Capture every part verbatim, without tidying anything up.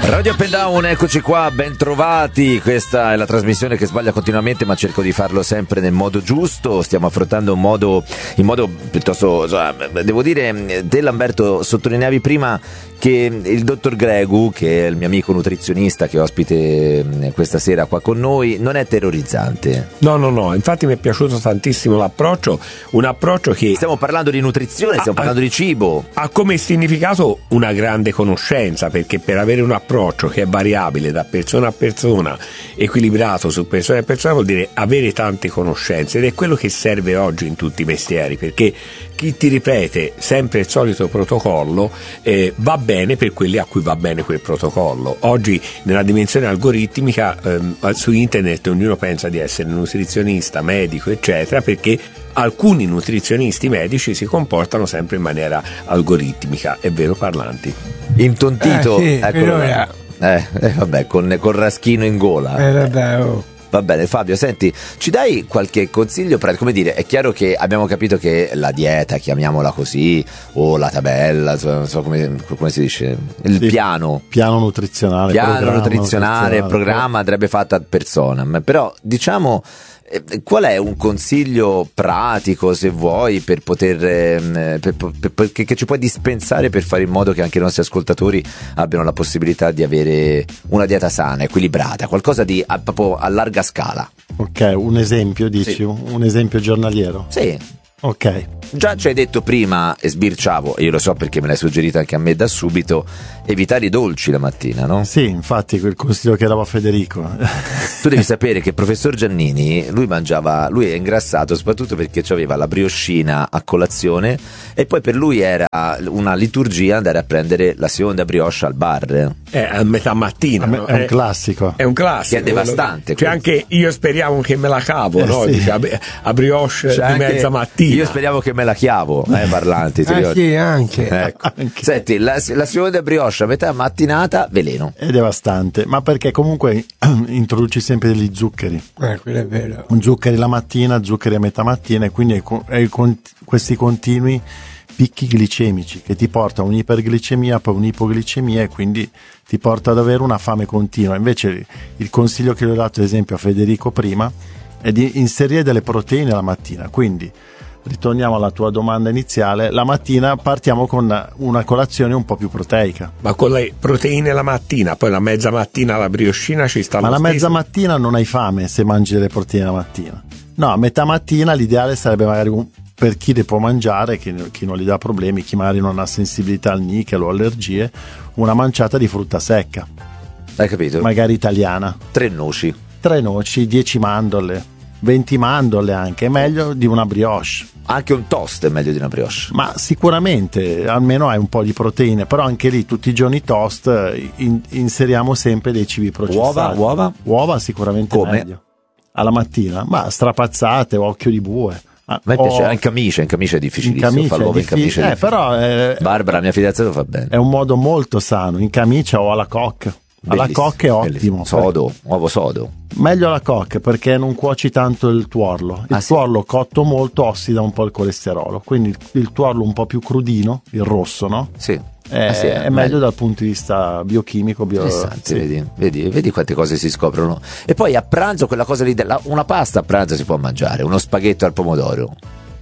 Radio Up and Down, eccoci qua, ben trovati. Questa è la trasmissione che sbaglia continuamente, ma cerco di farlo sempre nel modo giusto. Stiamo affrontando un modo, in modo piuttosto, devo dire, te Lamberto sottolineavi prima che il dottor Gregu, che è il mio amico nutrizionista che è ospite questa sera qua con noi, non è terrorizzante. No, no, no, infatti mi è piaciuto tantissimo l'approccio, un approccio che... Stiamo parlando di nutrizione, stiamo parlando di cibo. Ha come significato una grande conoscenza, perché per avere un approccio che è variabile da persona a persona, equilibrato su persona a persona, vuol dire avere tante conoscenze, ed è quello che serve oggi in tutti i mestieri, perché chi ti ripete sempre il solito protocollo eh, va bene per quelli a cui va bene quel protocollo. Oggi nella dimensione algoritmica ehm, su internet ognuno pensa di essere nutrizionista, medico eccetera, perché alcuni nutrizionisti medici si comportano sempre in maniera algoritmica, è vero Parlanti? Intontito, eh, sì, eccolo là. Eh, eh, vabbè, con, con Raschino in gola. Eh, vabbè, oh. Va bene Fabio, senti, ci dai qualche consiglio? Per, come dire, è chiaro che abbiamo capito che la dieta, chiamiamola così, o la tabella, non so come, come si dice, il sì, piano piano nutrizionale, piano programma nutrizionale, nutrizionale, programma andrebbe fatto ad personam, però diciamo qual è un consiglio pratico, se vuoi, per poter eh, per, per, per, che, che ci puoi dispensare per fare in modo che anche i nostri ascoltatori abbiano la possibilità di avere una dieta sana, equilibrata, qualcosa di a, proprio a larga scala? Ok, un esempio dici? Sì. Un esempio giornaliero? Sì. Ok. Già ci hai detto prima, e sbirciavo, e io lo so perché me l'hai suggerito anche a me da subito, evitare i dolci la mattina, no? Sì, infatti quel consiglio che dava Federico. Tu devi sapere che il professor Giannini, lui mangiava, lui è ingrassato soprattutto perché aveva la brioscina a colazione e poi per lui era una liturgia andare a prendere la seconda brioche al bar. È a metà mattina, me- no? è un è, classico. È un classico. Che è devastante. Cioè anche io speriamo che me la cavo, eh, no? Sì. Dice, a, a brioche C'è di mezza mattina. Io speriamo che me la chiavo, eh, Parlanti. Eh sì, anche. Ecco. Anche. Senti, la, la seconda brioche a metà mattinata, veleno. È devastante, ma perché comunque introduci sempre degli zuccheri. Eh, quello è vero. Zuccheri la mattina, zuccheri a metà mattina, e quindi è, è, questi continui picchi glicemici che ti porta a un'iperglicemia, poi un'ipoglicemia, e quindi ti porta ad avere una fame continua. Invece il consiglio che le ho dato ad esempio a Federico prima è di inserire delle proteine la mattina. Quindi ritorniamo alla tua domanda iniziale, la mattina partiamo con una colazione un po' più proteica. Ma con le proteine la mattina, poi la mezza mattina la brioscina ci sta. Ma la stesso. mezza mattina non hai fame se mangi delle proteine la mattina. No, a metà mattina l'ideale sarebbe magari un, per chi le può mangiare, chi, chi non gli dà problemi, chi magari non ha sensibilità al nichel o allergie, una manciata di frutta secca. Hai capito? Magari italiana. Tre noci. Tre noci, dieci mandorle, venti mandorle anche, è meglio di una brioche. Anche un toast è meglio di una brioche. Ma sicuramente, almeno hai un po' di proteine, però anche lì tutti i giorni toast in, inseriamo sempre dei cibi processati. Uova? Uova? Uova sicuramente come? Meglio. Alla mattina, ma strapazzate, occhio di bue. A me piace, in camicia, in camicia è difficilissimo, in camicia fa l'uovo in camicia. Eh, però è, Barbara, mia fidanzata, fa bene. È un modo molto sano, in camicia o alla coque. Alla coque è ottimo. Sodo, uovo sodo. Meglio alla coque perché non cuoci tanto il tuorlo. Il ah, tuorlo sì. cotto molto ossida un po' il colesterolo, quindi il, il tuorlo un po' più crudino, il rosso, no? Sì. È, ah, sì, è meglio, meglio dal punto di vista biochimico. Bio... Sì. Vedi, vedi, vedi quante cose si scoprono. E poi a pranzo quella cosa lì, della, una pasta a pranzo si può mangiare, uno spaghetto al pomodoro.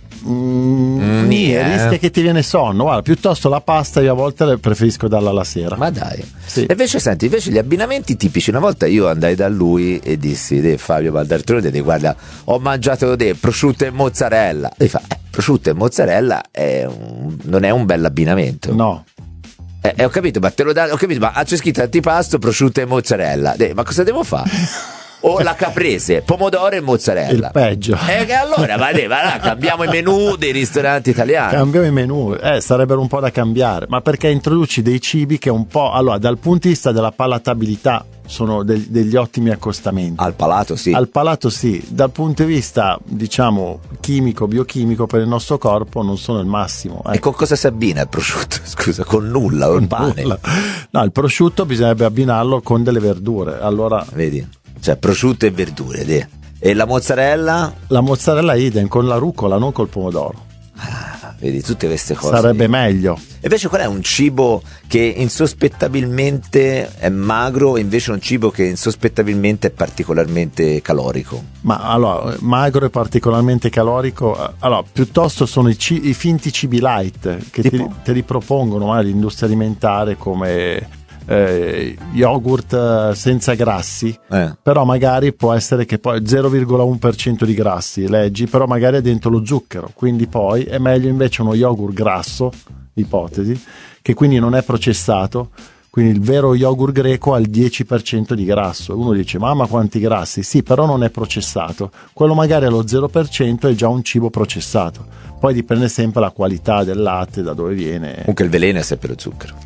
Mm, mm, yeah. Rischia che ti viene sonno. Guarda, piuttosto la pasta io a volte preferisco darla la sera. Ma dai. Sì. E invece senti, invece gli abbinamenti tipici, una volta io andai da lui e dissi: De Fabio Valdartrone, guarda, ho mangiato de prosciutto e mozzarella. E fa: eh, prosciutto e mozzarella è un, non è un bel abbinamento. No. Eh, eh, ho capito, ma te lo dà, ho capito, ma c'è scritto antipasto, prosciutto e mozzarella. De, ma cosa devo fare? O la caprese, pomodoro e mozzarella. Il peggio. E che allora, va, va là, cambiamo i menù dei ristoranti italiani. Cambiamo i menù, eh, sarebbero un po' da cambiare, ma perché introduci dei cibi che un po', allora, dal punto di vista della palatabilità sono del, degli ottimi accostamenti. Al palato sì. Al palato sì, dal punto di vista, diciamo, chimico, biochimico per il nostro corpo non sono il massimo. Eh. E con cosa si abbina il prosciutto? Scusa, con nulla, con il pane? Nulla. No, il prosciutto bisognerebbe abbinarlo con delle verdure, allora... Vedi? Cioè prosciutto e verdure, de. E la mozzarella? La mozzarella idem, con la rucola, non col pomodoro. Ah, vedi, tutte queste cose. Sarebbe meglio. E invece qual è un cibo che insospettabilmente è magro e invece un cibo che insospettabilmente è particolarmente calorico? Ma allora, magro e particolarmente calorico, allora, piuttosto sono i, ci, i finti cibi light che te, te li propongono magari l'industria alimentare come eh, yogurt senza grassi, eh. però magari può essere che poi zero virgola uno per cento di grassi, leggi, però magari è dentro lo zucchero, quindi poi è meglio invece uno yogurt grasso, ipotesi, che quindi non è processato. Quindi il vero yogurt greco ha il dieci per cento di grasso. Uno dice, mamma quanti grassi, sì, però non è processato. Quello magari allo zero per cento è già un cibo processato. Poi dipende sempre la qualità del latte, da dove viene. Comunque il veleno è sempre lo zucchero.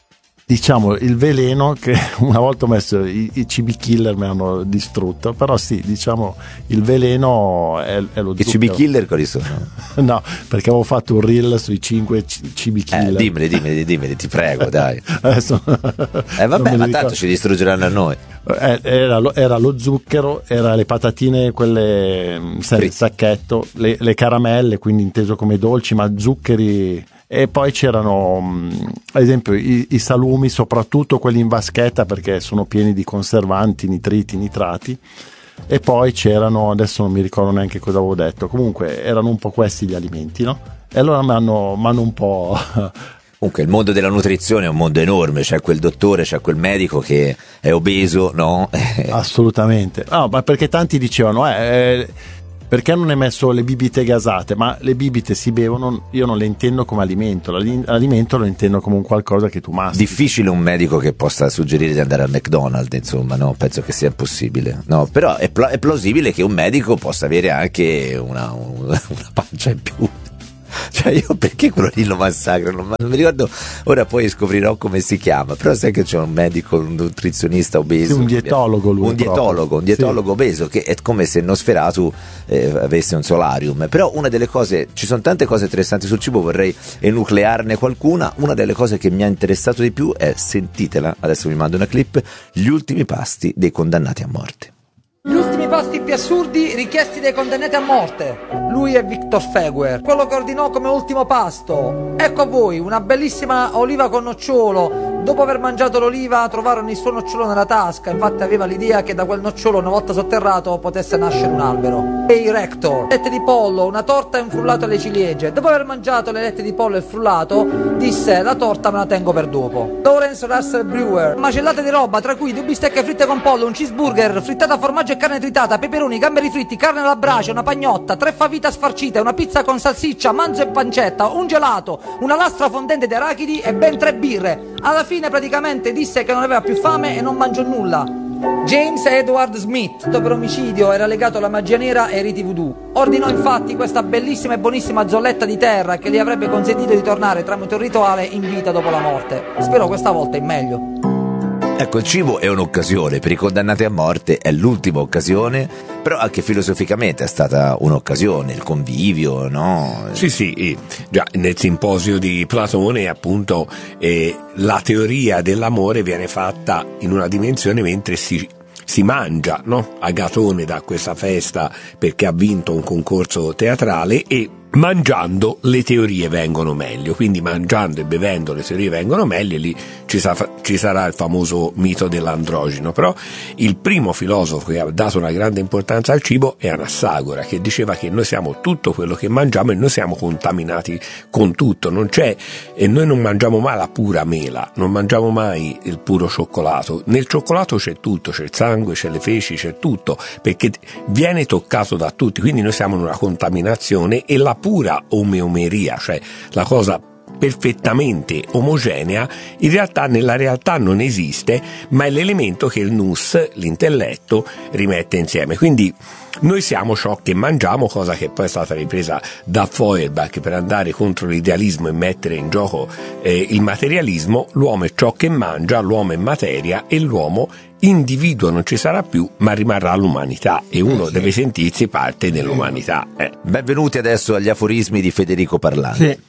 Diciamo il veleno, che una volta ho messo i, i cibi killer mi hanno distrutto, però sì, diciamo il veleno è, è lo zucchero. I cibi killer quali sono? No, perché avevo fatto un reel sui cinque c- cibi killer. Eh, dimmeli, dimmeli, dimmeli, ti prego, dai. Adesso eh vabbè, ma tanto ci distruggeranno a noi. Era lo, era lo zucchero, era le patatine quelle sai, il sacchetto, le, le caramelle, quindi inteso come dolci, ma zuccheri. E poi c'erano ad esempio i, i salumi, soprattutto quelli in vaschetta, perché sono pieni di conservanti, nitriti, nitrati. E poi c'erano, adesso non mi ricordo neanche cosa avevo detto, comunque erano un po' questi gli alimenti, no? E allora mi hanno, mi hanno un po'... Comunque il mondo della nutrizione è un mondo enorme, c'è quel dottore, c'è quel medico che è obeso, no? Assolutamente. No, ma perché tanti dicevano, eh, perché non hai messo le bibite gasate? Ma le bibite si bevono, io non le intendo come alimento, l'alimento lo intendo come un qualcosa che tu mastichi. Difficile un medico che possa suggerire di andare al McDonald's, insomma, no? Penso che sia impossibile. No, però è, pl- è plausibile che un medico possa avere anche una, una pancia in più. Cioè io perché quello lì lo massacrano? Ma non mi ricordo, ora poi scoprirò come si chiama, però sai che c'è un medico, un nutrizionista obeso, sì, un dietologo lui un dietologo, un dietologo sì. obeso, che è come se Nosferatu eh, avesse un solarium. Però una delle cose, ci sono tante cose interessanti sul cibo, vorrei enuclearne qualcuna. Una delle cose che mi ha interessato di più è, sentitela, adesso vi mando una clip, gli ultimi pasti dei condannati a morte. Gli ultimi pasti più assurdi richiesti dai condannati a morte. Lui è Victor Feguer, quello che ordinò come ultimo pasto. Ecco a voi una bellissima oliva con nocciolo. Dopo aver mangiato l'oliva trovarono il suo nocciolo nella tasca, infatti aveva l'idea che da quel nocciolo una volta sotterrato potesse nascere un albero. E i Rector, lette di pollo, una torta e un frullato alle ciliegie. Dopo aver mangiato le lette di pollo e il frullato disse la torta me la tengo per dopo. Lawrence Russell Brewer, macellate di roba tra cui due bistecche fritte con pollo, un cheeseburger, frittata formaggio e carne tritata, peperoni, gamberi fritti, carne alla brace, una pagnotta, tre favita sfarcite, una pizza con salsiccia, manzo e pancetta, un gelato, una lastra fondente di arachidi e ben tre birre. Alla fine praticamente disse che non aveva più fame e non mangiò nulla. James Edward Smith, per omicidio, era legato alla magia nera e ai riti voodoo. Ordinò infatti questa bellissima e buonissima zolletta di terra che gli avrebbe consentito di tornare tramite un rituale in vita dopo la morte. Spero questa volta in meglio. Ecco, il cibo è un'occasione, per i condannati a morte è l'ultima occasione, però anche filosoficamente è stata un'occasione, il convivio, no? Sì, sì, già nel simposio di Platone appunto eh, la teoria dell'amore viene fatta in una dimensione mentre si, si mangia, no? Agatone dà questa festa perché ha vinto un concorso teatrale e mangiando le teorie vengono meglio, quindi mangiando e bevendo le teorie vengono meglio e lì ci, sa, ci sarà il famoso mito dell'androgeno. Però il primo filosofo che ha dato una grande importanza al cibo è Anassagora, che diceva che noi siamo tutto quello che mangiamo e noi siamo contaminati con tutto, non c'è, e noi non mangiamo mai la pura mela, non mangiamo mai il puro cioccolato, nel cioccolato c'è tutto, c'è il sangue, c'è le feci, c'è tutto, perché viene toccato da tutti, quindi noi siamo in una contaminazione e la pura omeomeria, cioè la cosa perfettamente omogenea, in realtà nella realtà non esiste, ma è l'elemento che il nous, l'intelletto, rimette insieme. Quindi noi siamo ciò che mangiamo, cosa che poi è stata ripresa da Feuerbach per andare contro l'idealismo e mettere in gioco eh, il materialismo. L'uomo è ciò che mangia, l'uomo è materia e l'uomo individuo non ci sarà più, ma rimarrà l'umanità e uno sì. deve sentirsi parte dell'umanità. Eh. Benvenuti adesso agli aforismi di Federico Parlante. Sì.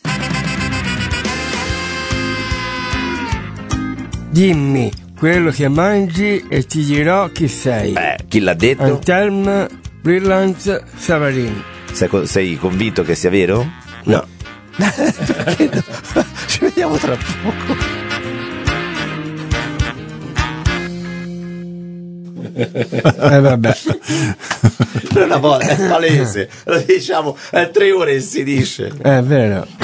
Dimmi quello che mangi e ti dirò chi sei. Beh, chi l'ha detto? Anselm Brillant Savarin. Sei, sei convinto che sia vero? No. Perché no? Ci vediamo tra poco. Eh vabbè. Una volta è palese, lo diciamo, è tre ore che si dice. È vero.